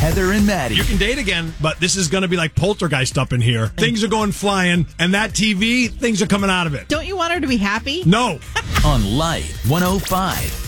Heather and Maddie. You can date again, but this is going to be like Poltergeist up in here. Things are going flying, and that TV, things are coming out of it. Don't you want her to be happy? No. On Light 105.